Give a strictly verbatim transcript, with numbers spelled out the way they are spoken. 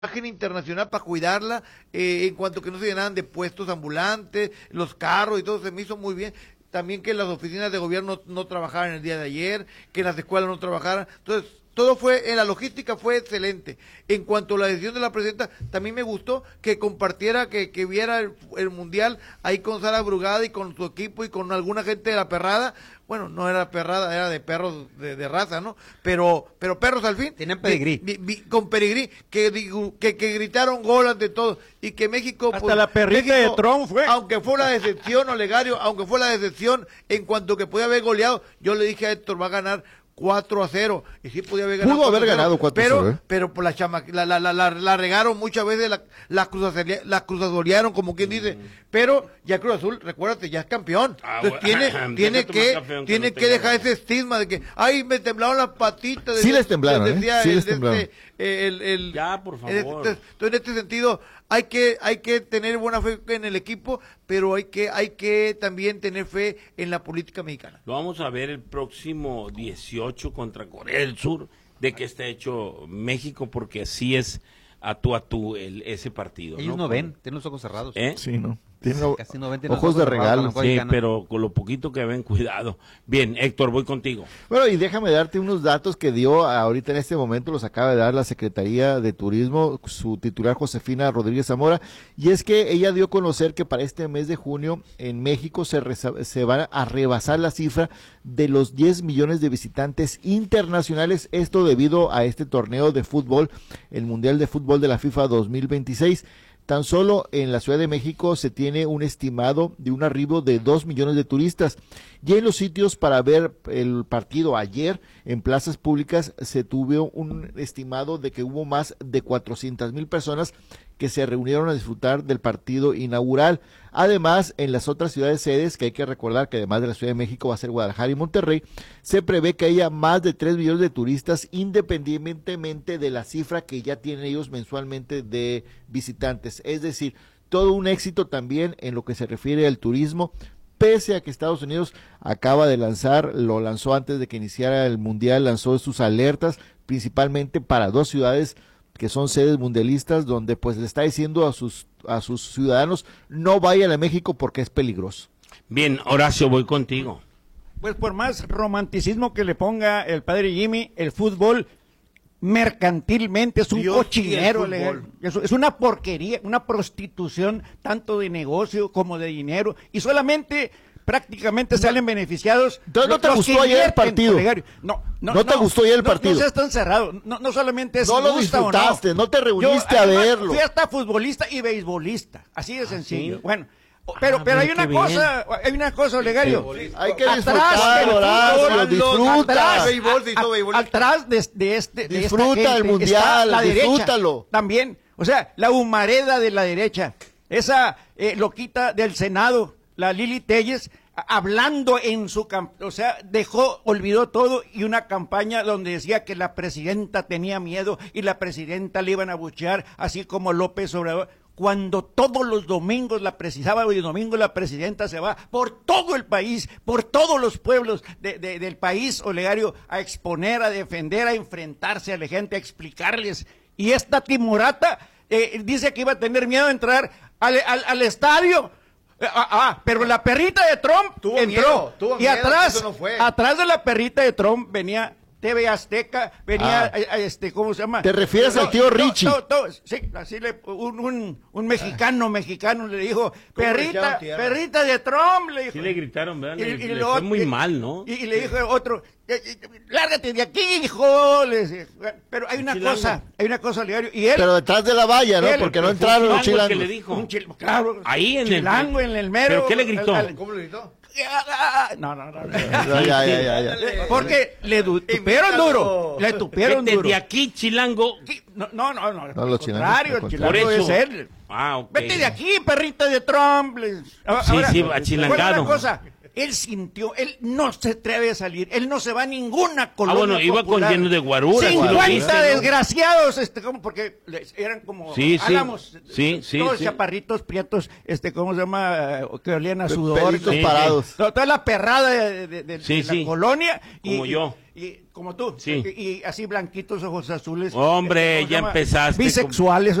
imagen internacional para cuidarla, eh, en cuanto que no se llenaran de puestos ambulantes, los carros y todo, se me hizo muy bien. También que las oficinas de gobierno no, no trabajaran el día de ayer, que las escuelas no trabajaran. Entonces, todo fue, en la logística fue excelente. En cuanto a la decisión de la presidenta, también me gustó que compartiera, que, que viera el, el mundial ahí con Sara Brugada y con su equipo y con alguna gente de la perrada. Bueno, no era perrada, era de perros de, de raza, ¿no? Pero pero perros al fin. Tienen pedigrí. Vi, vi, con pedigrí, que, digo, que, que gritaron golas de todo. Y que México... Hasta pues, la perrita México, de Trump fue. Aunque fue la decepción, Olegario, aunque fue la decepción, en cuanto que podía haber goleado, yo le dije a Héctor, va a ganar cuatro a cero, y sí podía haber ganado. Pudo haber ganado cuatro a cero, pero, ¿eh? pero por la chama, la, la, la, la, la regaron muchas veces, la, la cruzazolearon, la cruzazolearon, como quien dice, pero ya Cruz Azul, recuérdate, ya es campeón. Ah, Entonces bueno, tiene, tiene que, campeón, tiene que, que no dejar tenga... ese estigma de que, ay, me temblaron las patitas. Sí les temblaron, ¿eh? decía Sí el- les de temblaron. este, el, el, Ya, por favor. en este- entonces, en este sentido, hay que, hay que tener buena fe en el equipo, pero hay que, hay que también tener fe en la política mexicana. Lo vamos a ver el próximo dieciocho contra Corea del Sur, de que está hecho México, porque así es a tú a tú el, ese partido. Ellos no ven, tienen los ojos cerrados. ¿Eh? Sí, ¿no? Tiene Casi no ven, tienen ojos los de ojos cerrados regalo. cuando Sí, ganan. pero con lo poquito que ven, cuidado. Bien, Héctor, voy contigo. Bueno, y déjame darte unos datos que dio ahorita en este momento, los acaba de dar la Secretaría de Turismo, su titular Josefina Rodríguez Zamora, y es que ella dio a conocer que para este mes de junio en México se, reza- se va a rebasar la cifra de los diez millones de visitantes internacionales, esto debido a este torneo de fútbol, el Mundial de Fútbol de la FIFA dos mil veintiséis. Tan solo en la Ciudad de México se tiene un estimado de un arribo de dos millones de turistas. Y en los sitios para ver el partido ayer, en plazas públicas, se tuvo un estimado de que hubo más de cuatrocientas mil personas que se reunieron a disfrutar del partido inaugural. Además, en las otras ciudades sedes, que hay que recordar que además de la Ciudad de México va a ser Guadalajara y Monterrey, se prevé que haya más de tres millones de turistas, independientemente de la cifra que ya tienen ellos mensualmente de visitantes. Es decir, todo un éxito también en lo que se refiere al turismo, pese a que Estados Unidos acaba de lanzar, lo lanzó antes de que iniciara el Mundial, lanzó sus alertas, principalmente para dos ciudades que son sedes mundialistas, donde pues le está diciendo a sus a sus ciudadanos, no vayan a México porque es peligroso. Bien, Horacio, voy contigo. Pues por más romanticismo que le ponga el padre Jimmy, el fútbol mercantilmente es un Dios cochinero, y el legal. fútbol. Es, es una porquería, una prostitución tanto de negocio como de dinero, y solamente prácticamente salen beneficiados. Entonces, ¿no los- te los gustó que ayer el invierten, partido? Olegario. No, no, ¿No te gustó ayer el no, partido? No seas tan cerrado, no, no solamente es No lo gusta o disfrutaste, no te reuniste Yo, a además, verlo. Fui hasta futbolista y beisbolista, así de sencillo. ¿sí? Bueno, pero, Ah, pero hay bueno, una qué bien. cosa, hay una cosa, Olegario. Hay que Atrás disfrutar, del Horacio, fútbol, disfruta. atrás, Béisbol, se hizo a- béisbol. atrás de, de este, de esta Disfruta gente el mundial, está la derecha disfrútalo. también, o sea, la humareda de la derecha, esa eh, loquita del Senado, la Lili Telles, a- hablando en su campaña, o sea, dejó, olvidó todo, y una campaña donde decía que la presidenta tenía miedo y la presidenta le iban a abuchear, así como López Obrador, cuando todos los domingos, la presi- sábado y domingo, la presidenta se va por todo el país, por todos los pueblos de- de- del país, Olegario, a exponer, a defender, a enfrentarse a la gente, a explicarles. Y esta timorata eh, dice que iba a tener miedo de entrar al, al- al estadio. Eh, Ah, ah, pero la perrita de Trump Tuvo entró. miedo, tuvo y miedo, atrás, eso no fue. atrás de la perrita de Trump venía T V Azteca, venía, Ah. eh, eh, este, ¿cómo se llama? ¿Te refieres al tío Richie? No, no, no, sí, así le, un, un, un mexicano, mexicano le dijo, ¿Cómo le perrita, echaron tierra? perrita de Trump, le dijo. Sí le gritaron, ¿verdad? Y- Le, y le lo- fue muy y- mal, ¿no? Y, y le dijo otro, "Eh, eh, lárgate de aquí, hijo. le decía. Pero hay una Chilango. cosa, hay una cosa, Olegario, y él, Pero detrás de la valla, ¿no? Él, Porque no pero entraron los Chilango el que chilangos. le dijo. un chil- claro, Ahí en el- chilango, en el mero. ¿Pero qué le gritó? al- al- ¿Cómo le gritó? No, no, no. no. Ya, ya, ya, ya, ya. Porque le du- tupieron Invítalo. duro, le tupieron Vete duro. de aquí, chilango. Sí, No, no, no, no, No, al los chilangos, contrario, al el contrario. chilango Por eso. es él. Ah, ok. Vete de aquí, perrita de Trump. le- Sí, sí, achilangado. Bueno, una cosa, él sintió, él no se atreve a salir, él no se va a ninguna colonia. Ah, bueno, iba con popular. lleno de guaruras. cincuenta ¿sí lo viste, no? desgraciados, este, como, porque les- eran como Sí, sí. álamos, Sí, sí, todos sí. chaparritos, prietos, este, ¿cómo se llama? Que olían a sudor. Pelitos Sí, parados. Toda, toda la perrada de, de- de- Sí, de la sí. colonia. Y, Como yo. Y, y como tú. Sí. Y, y así blanquitos, ojos azules. Hombre, este, ¿cómo se ya llama? empezaste con- Bisexuales.